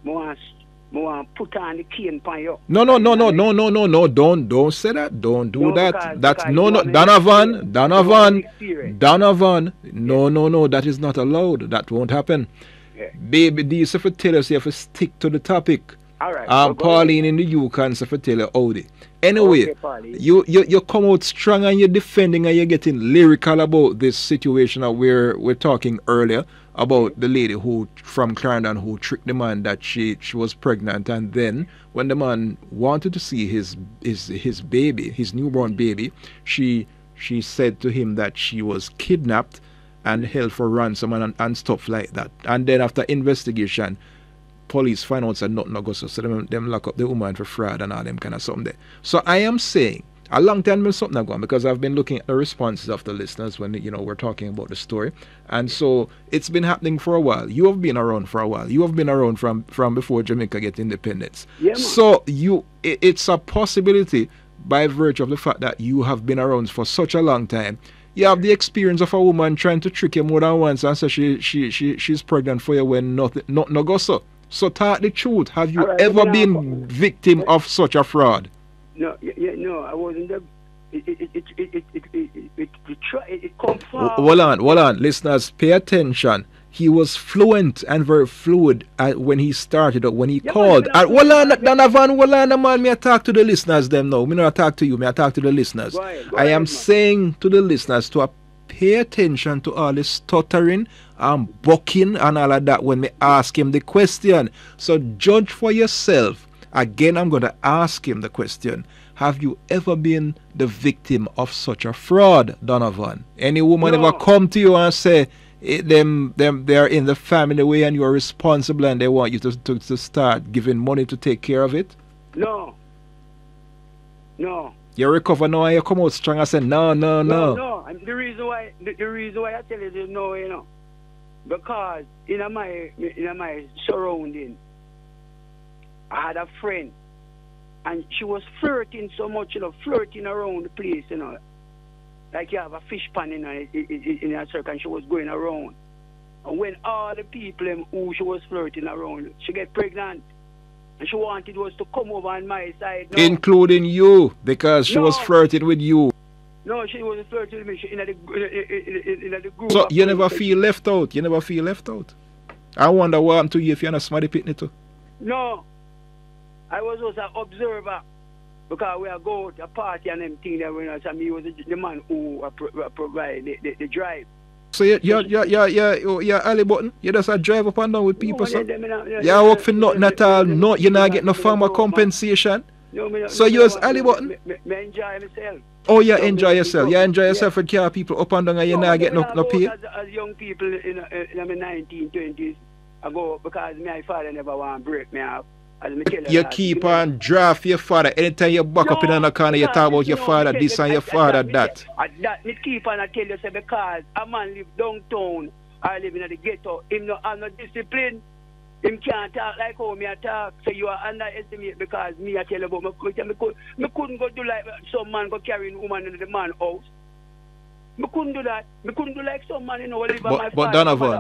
more put on the cane pan you. No, no, no, no, no, no, no, no. Don't say that. Don't do No, that. That's because no, you no. want me to experience. Donovan, You want me Donovan, to experience. Donovan. Yeah, No, no, no. That is not allowed. That won't happen. yeah. Baby, these if you tell us you have to stick to the topic. All right, go ahead. Pauline in the Yukon if you tell you how they. Anyway, Okay, Pauline. you come out strong and you're defending and you're getting lyrical about this situation that we're talking earlier about the lady who from Clarendon who tricked the man that she was pregnant, and then when the man wanted to see his baby, his newborn baby, she said to him that she was kidnapped and held for ransom and stuff like that. And then after investigation, police find out that nothing no go so them lock up the woman for fraud and all them kind of something there. So I am saying a long time been something going because I've been looking at the responses of the listeners when we're talking about the story, and so it's been happening for a while. You have been around for a while. You have been around from before Jamaica get independence. Yeah, man. So it's a possibility by virtue of the fact that you have been around for such a long time. You have the experience of a woman trying to trick you more than once and say she's pregnant for you when nothing no go so. So tell the truth. Have you All right, ever now, been victim of such a fraud? no, no, I wasn't there. It come from. Hold on, listeners, pay attention. He was fluent and very fluid when he started, when he Yeah, called. man, Hold on, Donovan, hold on, man. Me I talk to the listeners them now. Me not talk to you. Me I talk to the listeners. Go ahead, I am man. saying to the listeners to pay attention to all the stuttering and bucking and all of that when me ask him the question. So judge for yourself. Again, I'm going to ask him the question. Have you ever been the victim of such a fraud, Donovan? Any woman No. ever come to you and say them they're in the family way and you're responsible and they want you to start giving money to take care of it? No. No. You recover now and you come out strong and say no. No. And the reason why I tell you this no, because in my surrounding, I had a friend, and she was flirting so much, flirting around the place, like you have a fish pan in a circle, and she was going around. And when all the people who she was flirting around, she get pregnant, and she wanted was to come over on my side. No. Including you, because she was No. flirting with you. No, she wasn't flirting with me. She in the group. So of you never friends. feel left out. You never feel left out. I wonder what happened to you if you're not somebody picnic too. No, I was also an observer because we are go to a party and them thing that so me was the man who provide the drive. So you're Ali Button. You just a drive up and down with people, so. Yeah, You work for nothing at all. No, you're not getting no farmer compensation. So you was Ali Button? Me enjoy myself. Oh, you enjoy yourself. You enjoy yourself with car people up and down and you're not getting no pay. As young people in my 1920s, I go because my father never want to break me up. As me tell You that, keep on draft your father. Anytime you back up in another corner, you talk about your father this and your father that. That me keep on I tell you say because a man live downtown or live in the ghetto, him no have no discipline. Him can't talk like how me I talk. So you are underestimate because me I tell you about me couldn't go do like some man go carrying woman in the man house. Me couldn't do that. Me couldn't do like some man live on my But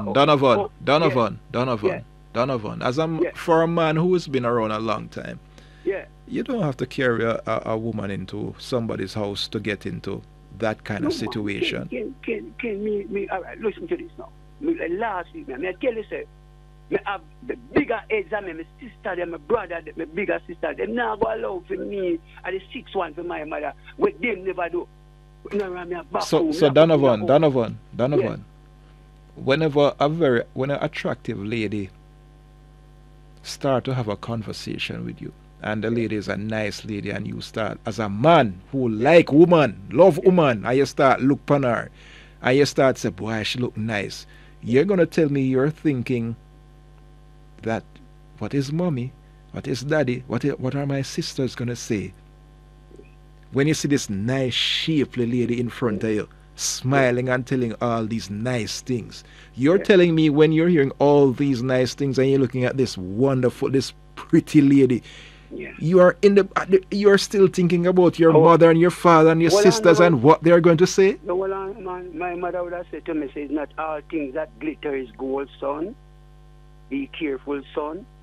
Donovan, as for a man who has been around a long time, yeah. you don't have to carry a woman into somebody's house to get into that kind of situation. Can me all right, listen to this now. Last week, I tell you, sir, I have the bigger heads than my sister, my brother, my bigger sister. They now go allow for me at the 6th for my mother. What them never do. So Donovan, Yeah. whenever when an attractive lady start to have a conversation with you, and the lady is a nice lady, and you start as a man who like woman, love woman, and you start look upon her, and you start say, boy, she look nice. You're gonna tell me you're thinking that what is mommy, what is daddy, what are my sisters gonna say when you see this nice shapely lady in front of you smiling and telling all these nice things? You're telling me when you're hearing all these nice things and you're looking at this wonderful, this pretty lady, you are still thinking about your mother and your father and your sisters and what they're going to say? No, well, man, my mother would have said to me, "Say, not all things that glitter is gold, son. Be careful, son."